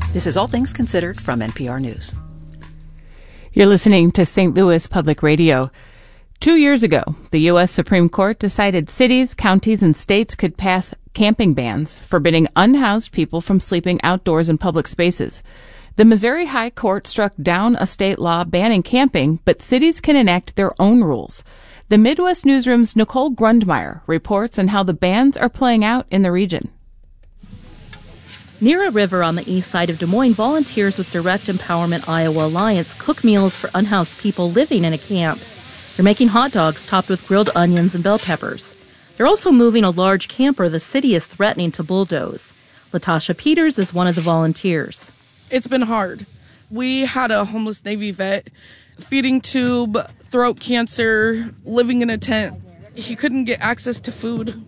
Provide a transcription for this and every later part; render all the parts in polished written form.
This is All Things Considered from NPR News. You're listening to St. Louis Public Radio. 2 years ago, the U.S. Supreme Court decided cities, counties, and states could pass camping bans, forbidding unhoused people from sleeping outdoors in public spaces. The Missouri High Court struck down a state law banning camping, but cities can enact their own rules. The Midwest Newsroom's Nicole Grundmeyer reports on how the bans are playing out in the region. Near a river on the east side of Des Moines, volunteers with Direct Empowerment Iowa Alliance cook meals for unhoused people living in a camp. They're making hot dogs topped with grilled onions and bell peppers. They're also moving a large camper the city is threatening to bulldoze. Latasha Peters is one of the volunteers. It's been hard. We had a homeless Navy vet, feeding tube, throat cancer, living in a tent. He couldn't get access to food.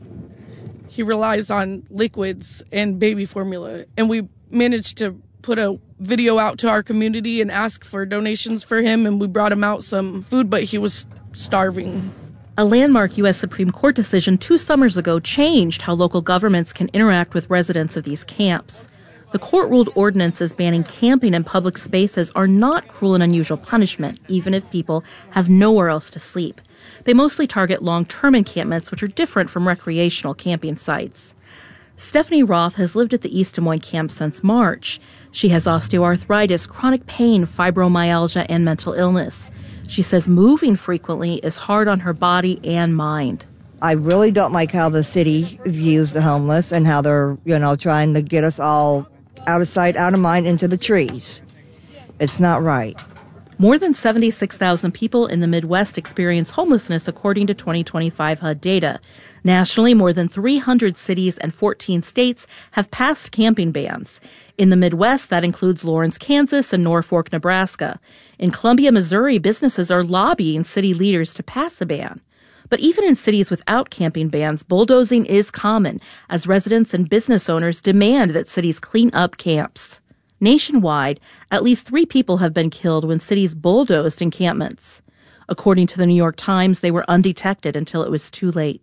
He relies on liquids and baby formula. And we managed to put a video out to our community and ask for donations for him, and we brought him out some food, but he was starving. A landmark U.S. Supreme Court decision 2 summers ago changed how local governments can interact with residents of these camps. The court ruled ordinances banning camping in public spaces are not cruel and unusual punishment, even if people have nowhere else to sleep. They mostly target long-term encampments, which are different from recreational camping sites. Stephanie Roth has lived at the East Des Moines camp since March. She has osteoarthritis, chronic pain, fibromyalgia, and mental illness. She says moving frequently is hard on her body and mind. I really don't like how the city views the homeless and how they're, trying to get us all out of sight, out of mind, into the trees. It's not right. More than 76,000 people in the Midwest experience homelessness, according to 2025 HUD data. Nationally, more than 300 cities and 14 states have passed camping bans. In the Midwest, that includes Lawrence, Kansas, and Norfolk, Nebraska. In Columbia, Missouri, businesses are lobbying city leaders to pass a ban. But even in cities without camping bans, bulldozing is common, as residents and business owners demand that cities clean up camps. Nationwide, at least 3 people have been killed when cities bulldozed encampments. According to the New York Times, they were undetected until it was too late.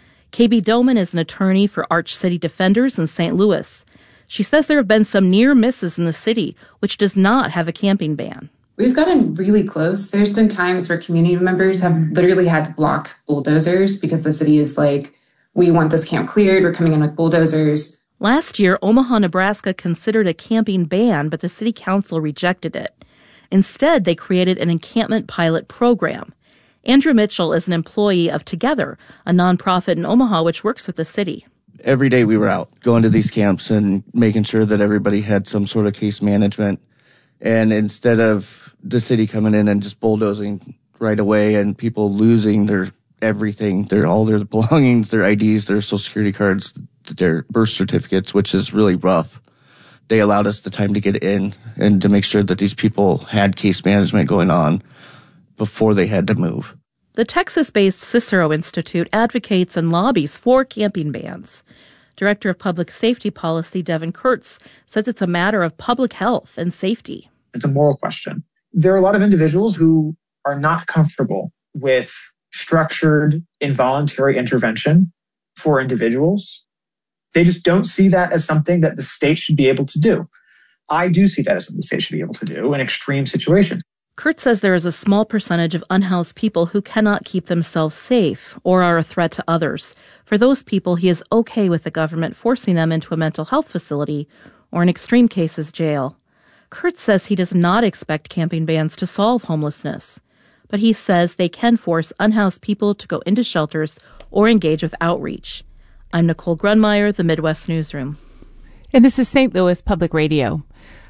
KB Doman is an attorney for Arch City Defenders in St. Louis. She says there have been some near misses in the city, which does not have a camping ban. We've gotten really close. There's been times where community members have literally had to block bulldozers because the city is like, we want this camp cleared, we're coming in with bulldozers. Last year, Omaha, Nebraska considered a camping ban, but the city council rejected it. Instead, they created an encampment pilot program. Andrew Mitchell is an employee of Together, a nonprofit in Omaha which works with the city. Every day we were out going to these camps and making sure that everybody had some sort of case management. And instead of the city coming in and just bulldozing right away and people losing their everything, all their belongings, their IDs, their social security cards, their birth certificates, which is really rough, they allowed us the time to get in and to make sure that these people had case management going on before they had to move. The Texas-based Cicero Institute advocates and lobbies for camping bans. Director of Public Safety Policy Devin Kurtz says it's a matter of public health and safety. It's a moral question. There are a lot of individuals who are not comfortable with structured involuntary intervention for individuals. They just don't see that as something that the state should be able to do. I do see that as something the state should be able to do in extreme situations. Kurtz says there is a small percentage of unhoused people who cannot keep themselves safe or are a threat to others. For those people, he is okay with the government forcing them into a mental health facility or, in extreme cases, jail. Kurtz says he does not expect camping bans to solve homelessness, but he says they can force unhoused people to go into shelters or engage with outreach. I'm Nicole Grundmeyer, the Midwest Newsroom. And this is St. Louis Public Radio.